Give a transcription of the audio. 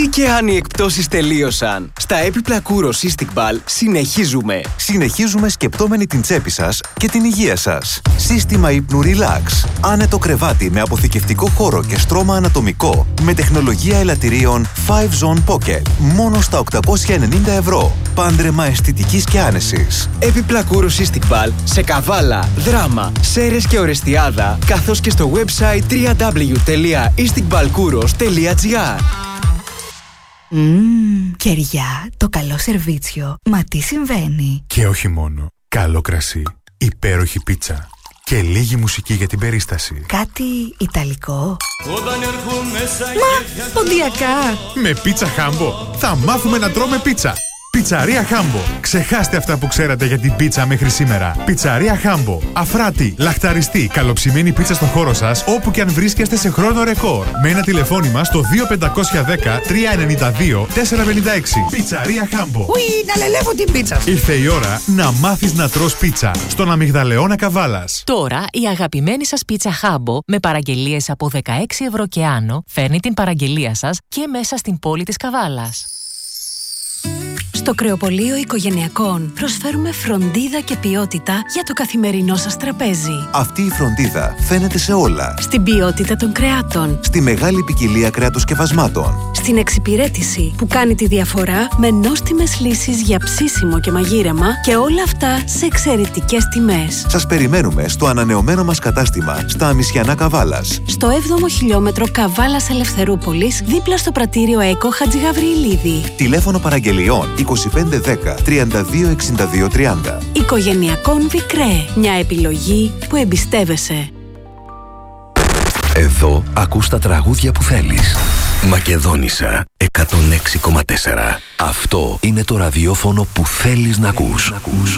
και αν οι εκπτώσεις τελείωσαν. Στα έπιπλα Kouros Cystic Ball συνεχίζουμε. Συνεχίζουμε σκεπτόμενοι την τσέπη σας και την υγεία σας. Σύστημα ύπνου Relax. Άνετο κρεβάτι με αποθηκευτικό χώρο και στρώμα ανατομικό. Με τεχνολογία ελαττηρίων 5-Zone Pocket. Μόνο στα 890 ευρώ. Πάντρεμα αισθητικής και άνεσης. Έπιπλα Kouros Cystic Ball σε Καβάλα, Δράμα, Σέρρες και Ορεστιάδα, καθώς και στο website www.isticballkouros.gr. Κεριά, το καλό σερβίτσιο. Μα τι συμβαίνει? Και όχι μόνο. Καλό κρασί, υπέροχη πίτσα και λίγη μουσική για την περίσταση. Κάτι ιταλικό? Μα, ποντιακά. Με πίτσα Χάμπο θα μάθουμε να τρώμε πίτσα. Πιτσαρία Χάμπο. Ξεχάστε αυτά που ξέρατε για την πίτσα μέχρι σήμερα. Πιτσαρία Χάμπο. Αφράτη, λαχταριστή, καλοψημένη πίτσα στο χώρο σας, όπου και αν βρίσκεστε σε χρόνο ρεκόρ. Με ένα τηλεφώνημα στο 2510 392 456. Πιτσαρία Χάμπο. Ουι, να λελεύω την πίτσα. Ήρθε η ώρα να μάθεις να τρως πίτσα στον Αμυγδαλεώνα Καβάλας. Τώρα η αγαπημένη σας πίτσα Χάμπο με παραγγελίες από 16 ευρώ και άνω φέρνει την παραγγελία σας και μέσα στην πόλη της Καβάλας. Στο Κρεοπωλείο Οικογενειακών προσφέρουμε φροντίδα και ποιότητα για το καθημερινό σας τραπέζι. Αυτή η φροντίδα φαίνεται σε όλα. Στην ποιότητα των κρεάτων. Στη μεγάλη ποικιλία κρεατοσκευασμάτων. Στην εξυπηρέτηση που κάνει τη διαφορά με νόστιμες λύσεις για ψήσιμο και μαγείρεμα και όλα αυτά σε εξαιρετικές τιμές. Σας περιμένουμε στο ανανεωμένο μας κατάστημα στα Αμισιανά Καβάλας. Στο 7ο χιλιόμετρο Καβάλας Ελευθερούπολης, δίπλα στο πρατήριο ΕΚΟ Χατζηγαβριηλίδη. Τηλέφωνο παραγγελιών 2510 32 62 30. Οικογενειακών Βικρέ. Μια επιλογή που εμπιστεύεσαι. Εδώ ακούς τα τραγούδια που θέλεις. Μακεδόνισσα 106,4. Αυτό είναι το ραδιόφωνο που θέλεις να ακούς.